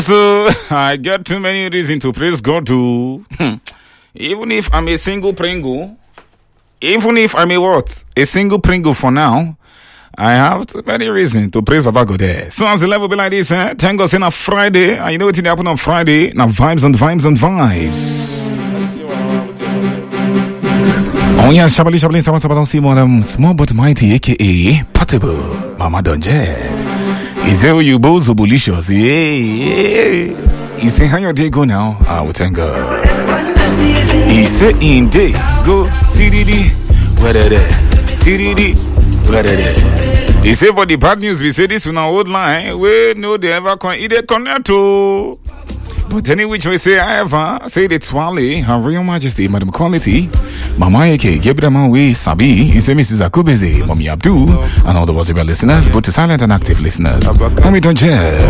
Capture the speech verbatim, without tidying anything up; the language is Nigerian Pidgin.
So I get too many reasons to praise God too. Even if I'm a single Pringle, even if I'm a what? A single Pringle for now, I have too many reasons to praise Baba God there. So as the level be like this, eh? Thank God saying a Friday, and you know what did happen on Friday? Now vibes and vibes and vibes. Oh yeah, Shabali Shabali Sabah Sabah see more um, small but mighty, aka Portable Mama Donjed. Is there you both so delicious? Yeah. He say how your day go now? I will thank God. He say in day go C D D where they C D D where they. He say for the bad news we say this on our old line. We know they ever con either connect to. But any which way say I ever say the Twali, Her Royal Majesty, Madam Quality, Mama Eke, Gabriel Way, Sabi, he say Missus Akubeze, Mommy Abdul, and all the possible listeners, both the silent and active listeners. Mommy don't share.